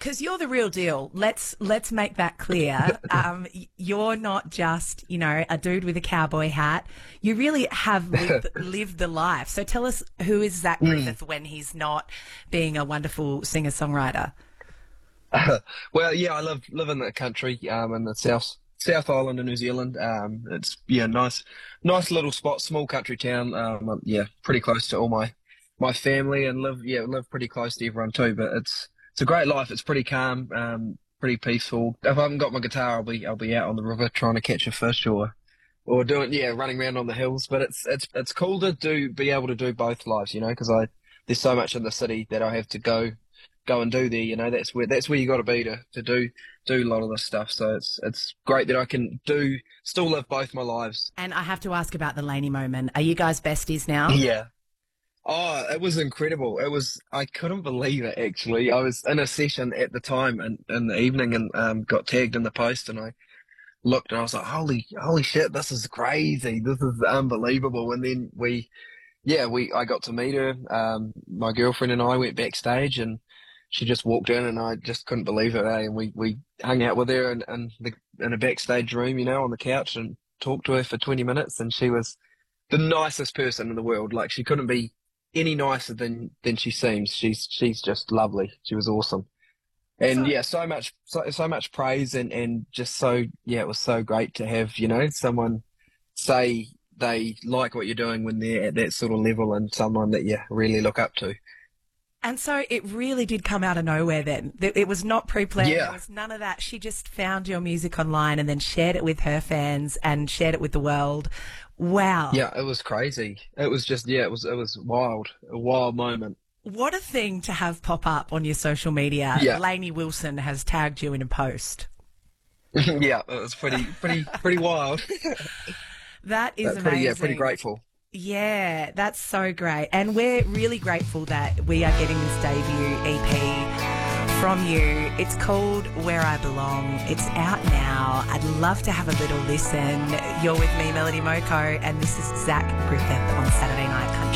because you're the real deal. Let's make that clear. You're not just, a dude with a cowboy hat. You really have lived the life. So tell us, who is Zach Griffith when he's not being a wonderful singer-songwriter? Well, yeah, I live in the country, in the South Island of New Zealand. It's nice little spot, small country town. Yeah, pretty close to all my family, and live pretty close to everyone too. But it's a great life. It's pretty calm, pretty peaceful. If I haven't got my guitar, I'll be out on the river trying to catch a fish or doing running around on the hills. But it's cool to be able to do both lives, because there's so much in the city that I have to go and do there. That's where you got to be to do a lot of this stuff. So it's great that I can still live both my lives. And I have to ask about the Lainey moment. Are you guys besties now? Yeah. Oh, it was incredible. I couldn't believe it, actually. I was in a session at the time in the evening and got tagged in the post, and I looked and I was like, holy shit, this is crazy. This is unbelievable. And then I got to meet her. My girlfriend and I went backstage, and she just walked in, and I just couldn't believe it. And we hung out with her in a backstage room, on the couch, and talked to her for 20 minutes. And she was the nicest person in the world. Like, she couldn't be any nicer than she seems. She's just lovely. She was awesome. And so much praise and just it was so great to have, someone say they like what you're doing when they're at that sort of level, and someone that you really look up to. And so it really did come out of nowhere then. It was not pre-planned. Yeah. There was none of that. She just found your music online and then shared it with her fans and shared it with the world. Wow. Yeah, it was crazy. It was just, it was wild. A wild moment. What a thing to have pop up on your social media. Yeah. Lainey Wilson has tagged you in a post. Yeah, it was pretty wild. That is amazing. Pretty grateful. Yeah, that's so great. And we're really grateful that we are getting this debut EP from you. It's called Where I Belong. It's out now. I'd love to have a little listen. You're with me, Melody Moko, and this is Zach Griffith on Saturday Night Country.